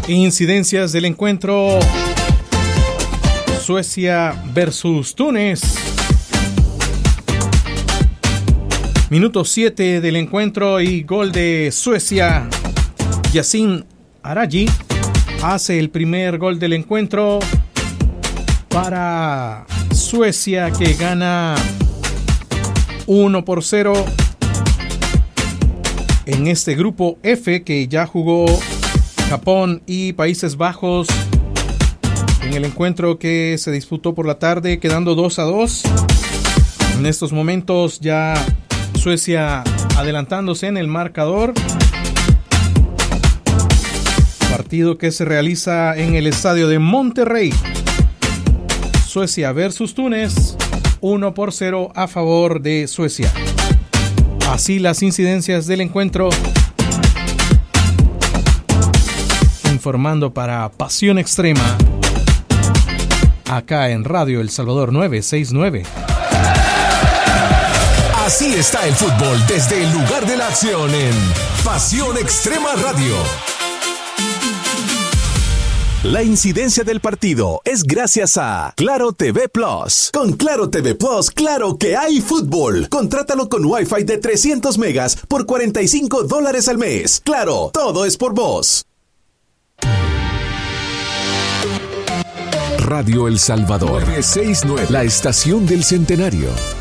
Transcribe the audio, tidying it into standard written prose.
Incidencias del encuentro Suecia versus Túnez. Minuto 7 del encuentro y gol de Suecia. Yasin Araji hace el primer gol del encuentro para Suecia, que gana 1-0 en este grupo F, que ya jugó Japón y Países Bajos en el encuentro que se disputó por la tarde, quedando 2-2. En estos momentos ya Suecia adelantándose en el marcador. Partido que se realiza en el estadio de Monterrey. Suecia versus Túnez, 1-0 a favor de Suecia. Así las incidencias del encuentro. Informando para Pasión Extrema, acá en Radio El Salvador 969. Así está el fútbol desde el lugar de la acción en Pasión Extrema Radio. La incidencia del partido es gracias a Claro TV Plus. Con Claro TV Plus, claro que hay fútbol. Contrátalo con Wi-Fi de 300 megas por $45 al mes. Claro, todo es por vos. Radio El Salvador 969, la estación del centenario.